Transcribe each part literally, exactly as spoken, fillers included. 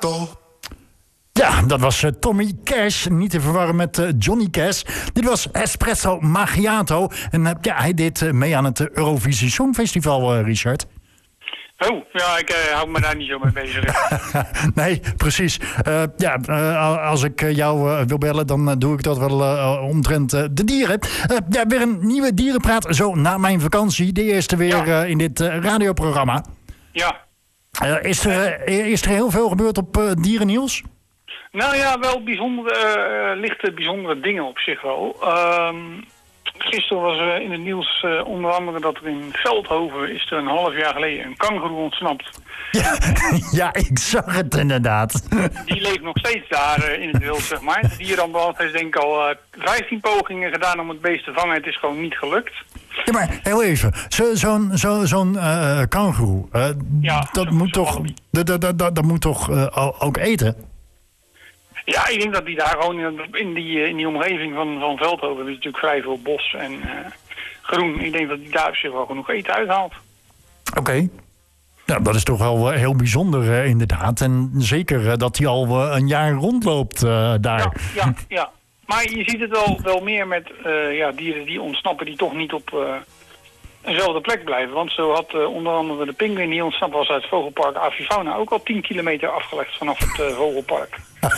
Ja, dat was uh, Tommy Cash, niet te verwarren met uh, Johnny Cash. Dit was Espresso Macchiato. En uh, ja, hij deed uh, mee aan het uh, Eurovisie Songfestival, uh, Richard. Oh, ja, ik uh, hou me daar niet zo mee bezig. Nee, precies. Uh, ja, uh, als ik jou uh, wil bellen, dan uh, doe ik dat wel uh, omtrent uh, de dieren. Uh, ja, weer een nieuwe dierenpraat, zo na mijn vakantie. De eerste weer ja. uh, in dit uh, radioprogramma. Ja. Uh, is, er, uh, is er heel veel gebeurd op uh, Dierennieuws? Nou ja, wel bijzondere, uh, lichte bijzondere dingen op zich wel. Uh, gisteren was er in het nieuws uh, onder andere dat er in Veldhoven is er een half jaar geleden een kangoeroe ontsnapt. Ja, ja, ik zag het inderdaad. Die leeft nog steeds daar uh, in het wild, zeg maar. De dierenambulance heeft denk ik al uh, vijftien pogingen gedaan om het beest te vangen. Het is gewoon niet gelukt. Ja, maar heel even. Zo, zo'n zo, zo'n uh, kangoeroe, uh, ja, dat, zo, moet zo toch, dat, dat, dat, dat moet toch uh, ook eten? Ja, ik denk dat die daar gewoon in, in, die, in die omgeving van, van Veldhoven is natuurlijk vrij veel bos en uh, groen. Ik denk dat die daar op zich wel genoeg eten uithaalt. Oké. Okay. Nou, dat is toch wel heel bijzonder uh, inderdaad. En zeker uh, dat hij al uh, een jaar rondloopt uh, daar. Ja, ja, ja. Maar je ziet het wel, wel meer met uh, ja, dieren die ontsnappen die toch niet op uh, eenzelfde plek blijven. Want zo had uh, onder andere de pinguïn die ontsnapt was uit het vogelpark Avifauna ook al tien kilometer afgelegd vanaf het uh, vogelpark.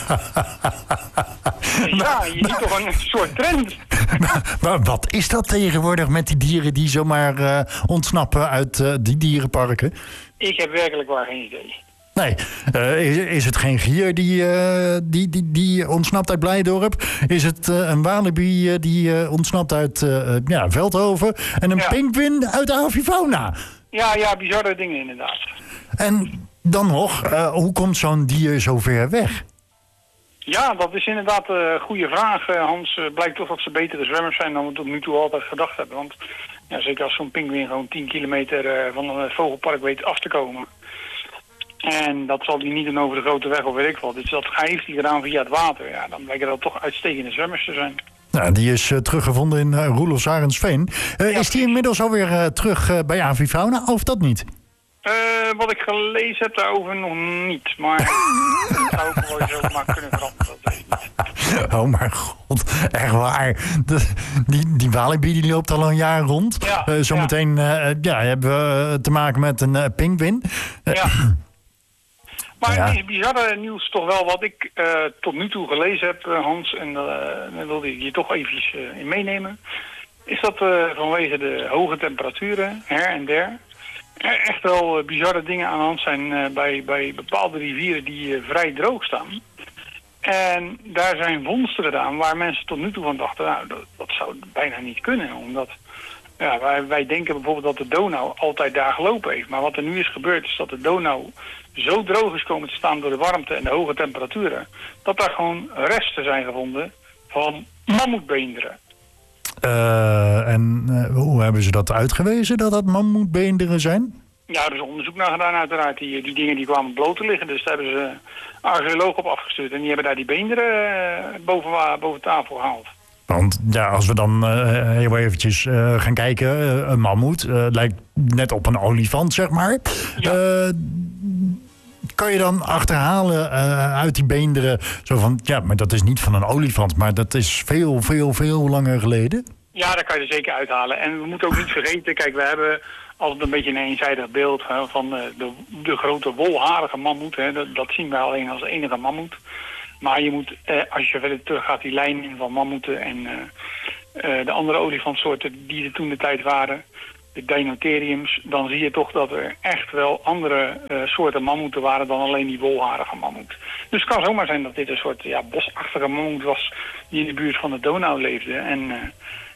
Ja, je ziet toch een soort trend. Maar, maar wat is dat tegenwoordig met die dieren die zomaar uh, ontsnappen uit uh, die dierenparken? Ik heb werkelijk waar geen idee. Nee, uh, is, is het geen gier die, uh, die, die, die ontsnapt uit Blijdorp? Is het uh, een walibi uh, die uh, ontsnapt uit uh, ja, Veldhoven? En een ja. pinguïn uit Avifauna? Ja, ja, bizarre dingen inderdaad. En dan nog, uh, hoe komt zo'n dier zo ver weg? Ja, dat is inderdaad een goede vraag, Hans. Uh, blijkt toch dat ze betere zwemmers zijn dan we tot nu toe altijd gedacht hebben. Want ja, zeker als zo'n pinguïn gewoon tien kilometer uh, van een vogelpark weet af te komen. En dat zal hij niet doen over de grote weg of weet ik wat. Dus dat heeft hij gedaan via het water. Ja, dan blijken dat toch uitstekende zwemmers te zijn. Nou, die is uh, teruggevonden in uh, Roelofs Arensveen. Uh, ja, is die inmiddels alweer uh, terug uh, bij Avifauna of dat niet? Uh, wat ik gelezen heb daarover nog niet. Maar dat zou ook gewoon zo maar kunnen veranderen. Dat weet ik niet. Oh mijn god, echt waar. De, die, die walibi die loopt al een jaar rond. Ja, uh, zometeen uh, ja, hebben we te maken met een uh, pinguïn. Uh, ja. Maar ja. Het is bizarre nieuws toch wel wat ik uh, tot nu toe gelezen heb, uh, Hans. En uh, daar wilde ik je toch eventjes uh, in meenemen. Is dat uh, vanwege de hoge temperaturen, her en der, er echt wel uh, bizarre dingen aan de hand zijn uh, bij, bij bepaalde rivieren die uh, vrij droog staan. En daar zijn vondsten gedaan waar mensen tot nu toe van dachten, nou, dat, dat zou bijna niet kunnen. Omdat ja, wij, wij denken bijvoorbeeld dat de Donau altijd daar gelopen heeft. Maar wat er nu is gebeurd is dat de Donau zo droog is komen te staan door de warmte en de hoge temperaturen, dat daar gewoon resten zijn gevonden van mammoetbeenderen. Uh, en uh, hoe hebben ze dat uitgewezen, dat dat mammoetbeenderen zijn? Ja, er is onderzoek naar gedaan uiteraard. Die, die dingen die kwamen bloot te liggen, dus daar hebben ze archeologen op afgestuurd. En die hebben daar die beenderen uh, boven, boven tafel gehaald. Want ja, als we dan uh, heel eventjes uh, gaan kijken, uh, een mammoet uh, lijkt net op een olifant, zeg maar. Ja. Uh, kan je dan achterhalen uh, uit die beenderen, zo van, ja, maar dat is niet van een olifant, maar dat is veel, veel, veel langer geleden? Ja, daar kan je er zeker uithalen. En we moeten ook niet vergeten, kijk, we hebben altijd een beetje een eenzijdig beeld hè, van uh, de, de grote wolharige mammoet. Hè, dat, dat zien wij alleen als enige mammoet. Maar je moet, eh, als je verder terug gaat, die lijn in van mammoeten en uh, uh, de andere olifantsoorten die er toen de tijd waren, de Dinotheriums, dan zie je toch dat er echt wel andere uh, soorten mammoeten waren dan alleen die wolharige mammoet. Dus het kan zomaar zijn dat dit een soort ja, bosachtige mammoet was die in de buurt van de Donau leefde. En uh,